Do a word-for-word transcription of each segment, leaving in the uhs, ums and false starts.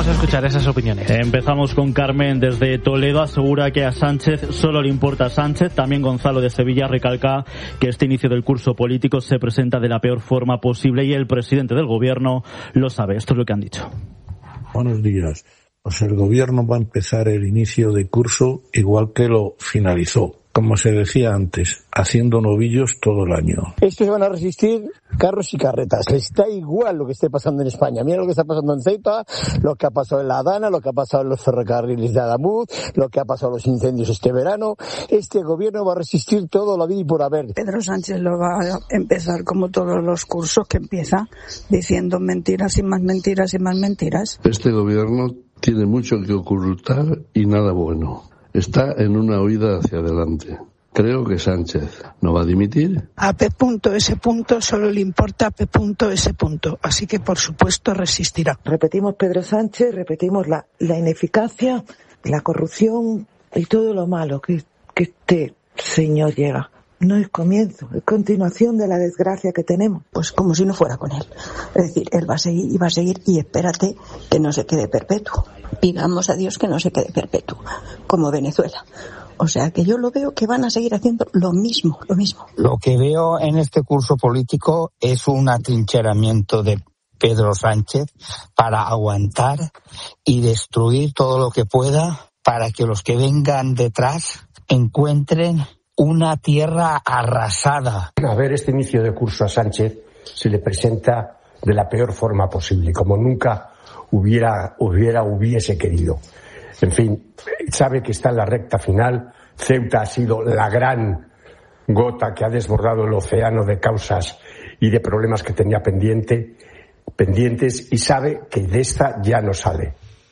Vamos a escuchar esas opiniones. Empezamos con Carmen desde Toledo. Asegura que a Sánchez solo le importa a Sánchez. También Gonzalo de Sevilla recalca que este inicio del curso político se presenta de la peor forma posible y el presidente del gobierno lo sabe. Esto es lo que han dicho. Buenos días. Pues el gobierno va a empezar el inicio de curso igual que lo finalizó. Como se decía antes, haciendo novillos todo el año. Estos van a resistir carros y carretas. Les da igual lo que esté pasando en España. Mira lo que está pasando en Ceuta, lo que ha pasado en La Adana, lo que ha pasado en los ferrocarriles de Adamuz, lo que ha pasado en los incendios este verano. Este gobierno va a resistir todo la vida y por haber. Pedro Sánchez lo va a empezar como todos los cursos que empieza, diciendo mentiras y más mentiras y más mentiras. Este gobierno tiene mucho que ocultar y nada bueno. Está en una huida hacia adelante. Creo que Sánchez no va a dimitir. A P. S. solo le importa a P. S. Así que, por supuesto, resistirá. Repetimos Pedro Sánchez, repetimos la, la ineficacia, la corrupción y todo lo malo que, que este señor llega. No es comienzo, es continuación de la desgracia que tenemos. Pues como si no fuera con él. Es decir, él va a seguir y va a seguir y espérate que no se quede perpetuo. Pidamos a Dios que no se quede perpetuo, como Venezuela. O sea que yo lo veo que van a seguir haciendo lo mismo, lo mismo. Lo que veo en este curso político es un atrincheramiento de Pedro Sánchez para aguantar y destruir todo lo que pueda para que los que vengan detrás encuentren una tierra arrasada. A ver, este inicio de curso a Sánchez se le presenta de la peor forma posible, como nunca hubiera, hubiera, hubiese querido. En fin, sabe que está en la recta final. Ceuta ha sido la gran gota que ha desbordado el océano de causas y de problemas que tenía pendiente, pendientes y sabe que de esta ya no sale.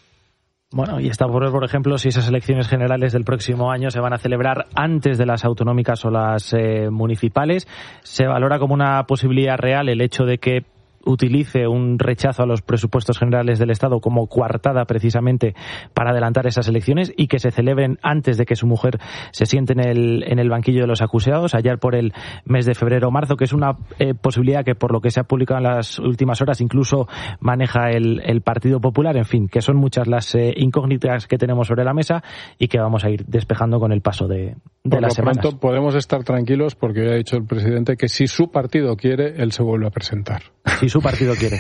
Bueno, y está por ver, por ejemplo, si esas elecciones generales del próximo año se van a celebrar antes de las autonómicas o las eh, municipales. Se valora como una posibilidad real el hecho de que utilice un rechazo a los presupuestos generales del Estado como coartada precisamente para adelantar esas elecciones y que se celebren antes de que su mujer se siente en el, en el banquillo de los acusados, allá por el mes de febrero o marzo, que es una eh, posibilidad que, por lo que se ha publicado en las últimas horas, incluso maneja el, el Partido Popular. En fin, que son muchas las eh, incógnitas que tenemos sobre la mesa y que vamos a ir despejando con el paso de, de las semanas. Por lo pronto podemos estar tranquilos porque ya ha dicho el presidente que si su partido quiere, él se vuelve a presentar. Si su partido quiere.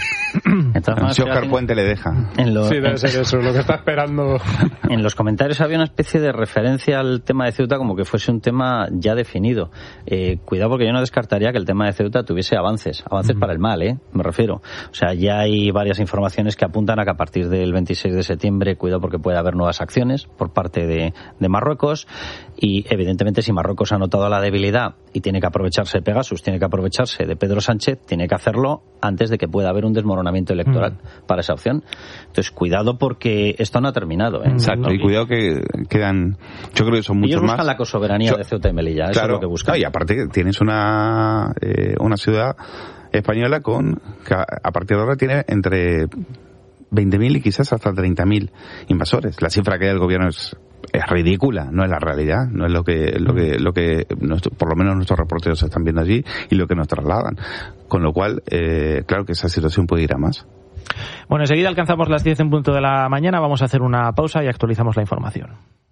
Si Óscar Puente le deja. En lo, sí, debe ser eso, lo que está esperando. En los comentarios había una especie de referencia al tema de Ceuta como que fuese un tema ya definido. Eh, cuidado, porque yo no descartaría que el tema de Ceuta tuviese avances, avances mm. para el mal, ¿eh? Me refiero. O sea, ya hay varias informaciones que apuntan a que a partir del veintiséis de septiembre, cuidado porque puede haber nuevas acciones por parte de, de Marruecos y, evidentemente, si Marruecos ha notado la debilidad y tiene que aprovecharse de Pegasus, tiene que aprovecharse de Pedro Sánchez, tiene que hacerlo antes de que pueda haber un desmoronamiento electoral mm. para esa opción. Entonces, cuidado porque esto no ha terminado, ¿eh? Exacto, no, y cuidado que quedan, yo creo que son muchos ellos buscan más. la cosoberanía so, de Ceuta y Melilla, eso claro, es lo que buscan. No, y aparte tienes una eh, una ciudad española con que a partir de ahora tiene entre veinte mil y quizás hasta treinta mil invasores. La cifra que da el gobierno es es ridícula, no es la realidad, no es lo que lo que lo que nuestro, por lo menos nuestros reporteros están viendo allí y lo que nos trasladan, con lo cual eh, claro que esa situación puede ir a más. Bueno, enseguida alcanzamos las diez en punto de la mañana, vamos a hacer una pausa y actualizamos la información.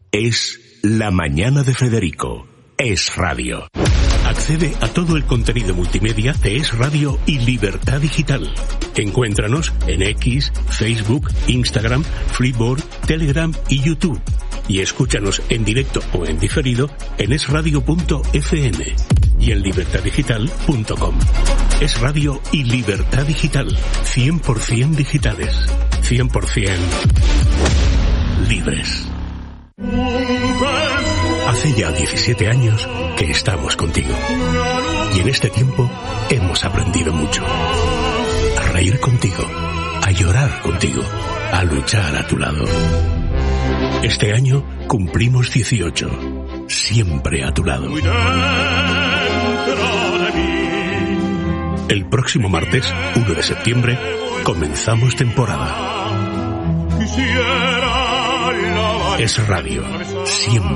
Es la mañana de Federico. Es Radio. Accede a todo el contenido multimedia de Es Radio y Libertad Digital. Encuéntranos en X, Facebook, Instagram, Freeboard, Telegram y YouTube. Y escúchanos en directo o en diferido en es radio punto efe eme y en libertad digital punto com. Es Radio y Libertad Digital. cien por ciento digitales. cien por ciento libres. Hace ya diecisiete años que estamos contigo. Y en este tiempo hemos aprendido mucho. A reír contigo, a llorar contigo, a luchar a tu lado. Este año cumplimos dieciocho. Siempre a tu lado. El próximo martes, uno de septiembre, comenzamos temporada. Es Radio. Siempre.